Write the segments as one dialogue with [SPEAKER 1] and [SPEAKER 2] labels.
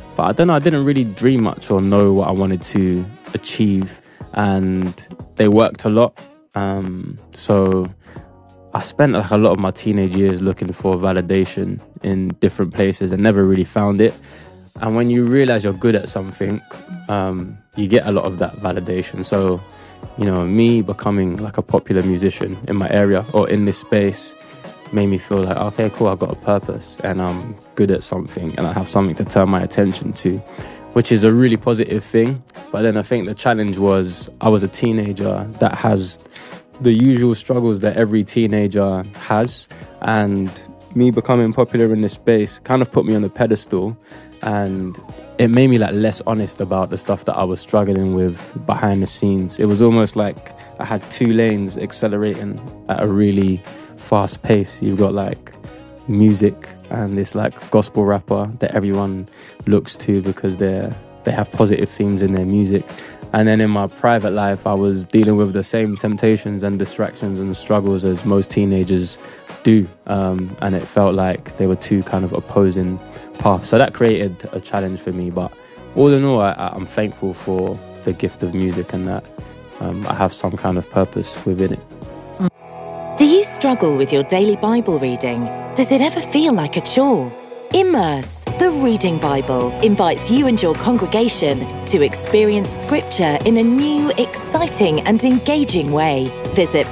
[SPEAKER 1] But I don't know, I didn't really dream much or know what I wanted to achieve. And they worked a lot. So I spent like a lot of my teenage years looking for validation in different places and never really found it. And when you realize you're good at something, you get a lot of that validation. So, you know, me becoming like a popular musician in my area or in this space made me feel like, okay, cool, I've got a purpose and I'm good at something and I have something to turn my attention to, which is a really positive thing. But then I think the challenge was I was a teenager that has the usual struggles that every teenager has, and me becoming popular in this space kind of put me on a pedestal, and it made me like less honest about the stuff that I was struggling with behind the scenes. It was almost like I had two lanes accelerating at a really fast pace. You've got like music and this like gospel rapper that everyone looks to because they have positive themes in their music. And then in my private life, I was dealing with the same temptations and distractions and struggles as most teenagers do. And it felt like they were two kind of opposing paths. So that created a challenge for me. But all in all, I'm thankful for the gift of music and that I have some kind of purpose within it.
[SPEAKER 2] Do you struggle with your daily Bible reading? Does it ever feel like a chore? Immerse, the Reading Bible, invites you and your congregation to experience Scripture in a new, exciting and engaging way. Visit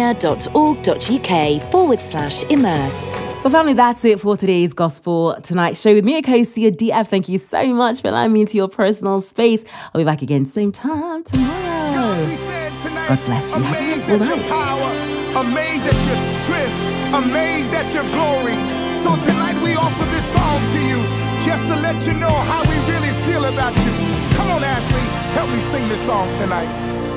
[SPEAKER 2] premier.org.uk/immerse.
[SPEAKER 3] Well, family, that's it for today's Gospel Tonight show with me, Akosia DF. Thank you so much for allowing me into your personal space. I'll be back again same time tomorrow. God bless you. Have a wonderful night.
[SPEAKER 4] Amazed at your strength, amazed at your glory. So tonight we offer this song to you just to let you know how we really feel about you. Come on, Ashley, help me sing this song tonight.